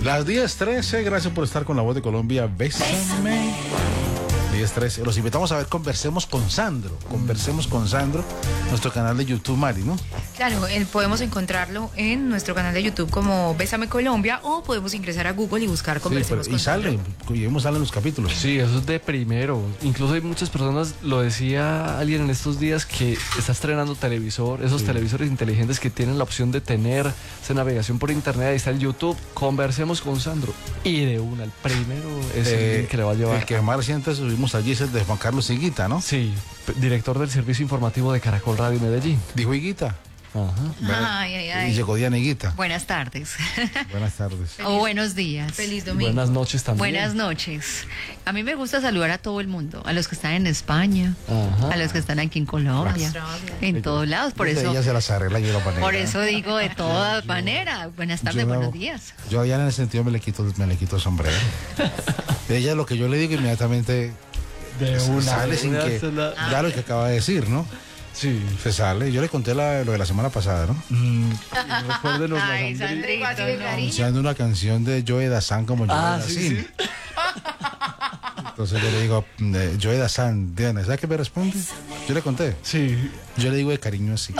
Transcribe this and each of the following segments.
Las 10:13, gracias por estar con La Voz de Colombia. Bésame. 10:13. Los invitamos a ver Conversemos con Sandro. Conversemos con Sandro, nuestro canal de YouTube, Mari, ¿no? Claro, podemos encontrarlo en nuestro canal de YouTube como Bésame Colombia, o podemos ingresar a Google y buscar Conversemos con Sandro. Y salen los capítulos. Sí, eso es de primero. Incluso hay muchas personas, lo decía alguien en estos días, que está estrenando televisor, esos televisores inteligentes que tienen la opción de tener esa navegación por internet. Ahí está el YouTube, Conversemos con Sandro. Y de una, el primero es el que le va a llevar. El que más reciente subimos allí es el de Juan Carlos Higuita, ¿no? Sí, director del servicio informativo de Caracol Radio Medellín. Dijo Higuita. Ajá. Ay. Y llegó Diana Higuita. Buenas tardes. Buenas tardes. O buenos días. Feliz domingo. Buenas noches también. Buenas noches. A mí me gusta saludar a todo el mundo, a los que están en España, a los que están aquí en Colombia, en todos lados. Por eso ella se las arregla y yo la manera. Por eso digo de todas maneras. Buenas tardes, buenos días. Yo a Diana en ese sentido me le quito el sombrero. Ella lo que yo le digo inmediatamente sale sin que ya lo que acaba de decir, ¿no? Sí. Se sale. Yo le conté lo de la semana pasada, ¿no? Recuérdenos. Ay, Sandrito, no. Anunciando una canción de Joe Dassin como Joe Dassin. Sí. Entonces yo le digo, Joe Dassin, Diana, ¿sabes qué me responde? Yo le conté. Sí. Yo le digo de cariño así.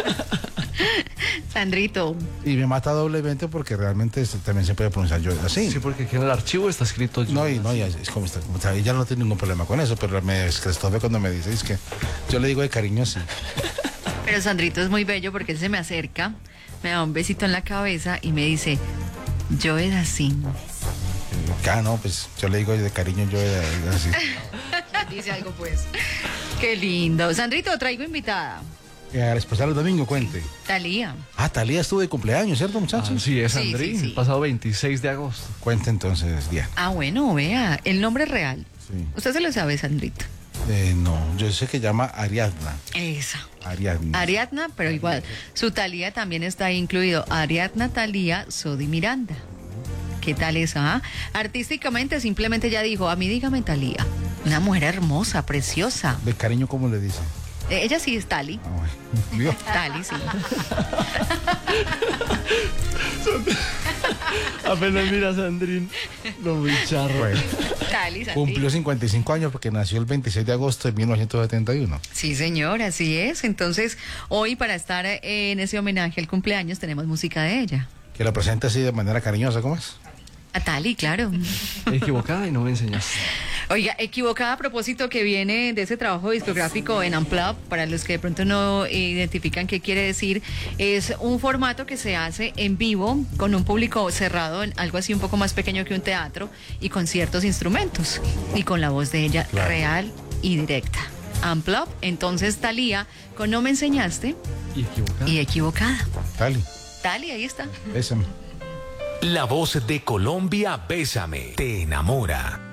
Sandrito. Y me mata doblemente porque realmente también se puede pronunciar Joe Dassin. Sí, porque aquí en el archivo está escrito No, ya es como está. Ella no tiene ningún problema con eso, pero me descrestó cuando me dice, es que yo le digo de cariño así. Pero Sandrito es muy bello porque él se me acerca, me da un besito en la cabeza y me dice, Joe Dassin. No, pues yo le digo de cariño Joe Dassin. Dice algo pues. Qué lindo. Sandrito, traigo invitada. Al especial el domingo, cuente. Talía. Talía estuvo de cumpleaños, ¿cierto, muchachos? Sí, es Andrín, sí. el pasado 26 de agosto. Cuente entonces, Diana. Bueno, vea, el nombre real. Sí. ¿Usted se lo sabe, Sandrito? No, yo sé que llama Ariadna. Esa. Ariadna, pero igual. Su Talía también está ahí incluido. Ariadna Talía Sodi Miranda. ¿Qué tal esa? Artísticamente simplemente ya dijo, a mí dígame Talía. Una mujer hermosa, preciosa. De cariño, ¿cómo le dice? Ella sí es Tali. Bueno. Tali, sí. Apenas mira a Sandrín, lo muy charro. Bueno, Tali, cumplió 55 años porque nació el 26 de agosto de 1971. Sí, señor, así es. Entonces, hoy para estar en ese homenaje al cumpleaños tenemos música de ella. Que la presenta así de manera cariñosa, ¿cómo es? A Tali, claro. Equivocada y no me enseñaste. Oiga, equivocada a propósito que viene de ese trabajo discográfico en Unplugged, para los que de pronto no identifican qué quiere decir, es un formato que se hace en vivo con un público cerrado, en algo así un poco más pequeño que un teatro, y con ciertos instrumentos, y con la voz de ella real y directa. Unplugged, entonces Talía con No Me Enseñaste y Equivocada. Tali, ahí está. Bésame. La Voz de Colombia, Bésame, te enamora.